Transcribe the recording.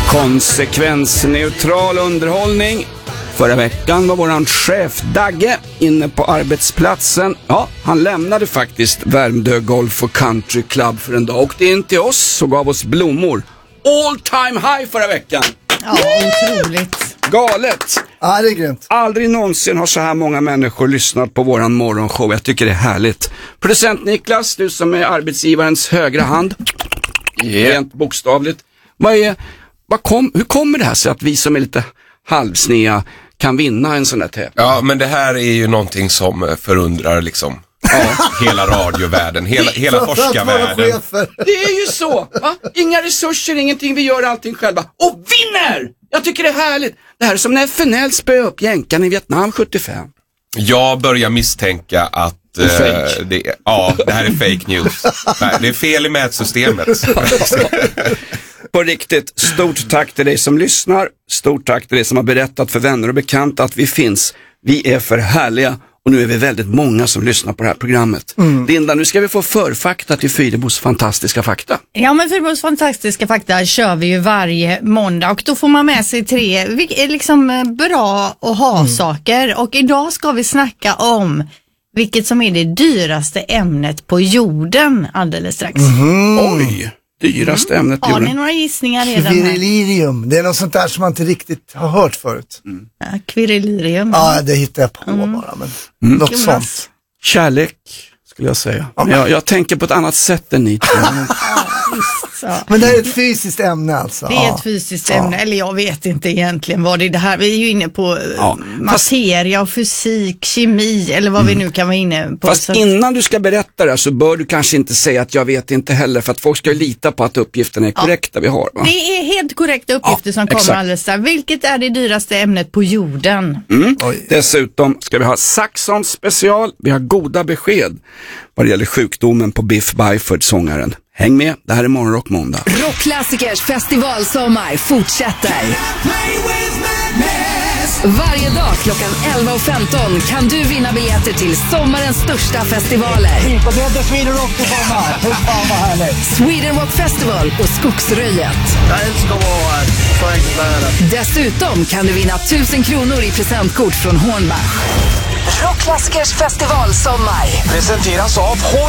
Konsekvensneutral underhållning. Förra veckan var våran chef Dagge inne på arbetsplatsen. Ja, han lämnade faktiskt Värmdö Golf och Country Club för en dag. Åkte in till oss och gav oss blommor. All time high förra veckan. Ja, otroligt. Galet. Ja, det är grymt. Aldrig någonsin har så här många människor lyssnat på våran morgonshow. Jag tycker det är härligt. Producent Niklas, du som är arbetsgivarens högra hand. Rent bokstavligt. Hur kommer det här sig att vi som är lite halvsnea kan vinna en sån här tävling? Ja, men det här är ju någonting som förundrar liksom hela radiovärlden, hela forskarvärlden. Det är ju så, va? Inga resurser, ingenting, vi gör allting själva. Och vinner! Jag tycker det är härligt. Det här är som när FNL spöade upp jänkarna i Vietnam 75. Jag börjar misstänka att det här är fake news. Nej, det är fel i mätsystemet. På riktigt, stort tack till dig som lyssnar. Stort tack till dig som har berättat för vänner och bekanta att vi finns. Vi är för härliga och nu är vi väldigt många som lyssnar på det här programmet. Linda, nu ska vi få förfakta till Fyrebos fantastiska fakta. Ja, men Fyrebos fantastiska fakta kör vi ju varje måndag och då får man med sig 3 liksom bra att ha saker. Och idag ska vi snacka om vilket som är det dyraste ämnet på jorden alldeles strax. Oj! Dyraste ämnet på jorden. jorden. Har ni några gissningar redan? Kvirillirium. Det är något sånt där som man inte riktigt har hört förut. Ja, kvirillirium. Ja, det hittar jag på bara. Men något sånt. Kärlek, skulle jag säga. Jag tänker på ett annat sätt än ni tror. Men det är ett fysiskt ämne alltså. Det är ett fysiskt ämne, eller jag vet inte egentligen vad det är det här. Vi är ju inne på materia och fysik, kemi eller vad vi nu kan vara inne på. Fast innan du ska berätta det så bör du kanske inte säga att jag vet inte heller, för att folk ska lita på att uppgifterna är korrekta vi har. Va? Det är helt korrekta uppgifter som kommer alldeles där. Vilket är det dyraste ämnet på jorden? Dessutom ska vi ha Saxons special. Vi har goda besked vad det gäller sjukdomen på Biff Byford, sångaren. Häng med, det här är Morgonrock måndag. Rockklassikers festivalsommar fortsätter. Varje dag klockan 11:15 kan du vinna biljetter till sommarens största festivaler. Sweden Rock på sommar. Fan vad härligt. Sweden Rock Festival och Skogsröjet. Jag älskar att vara här. Så enkelt är det. Dessutom kan du vinna 1000 kronor i presentkort från Hornbach. Rockklassikers festivalsommar. Presenteras av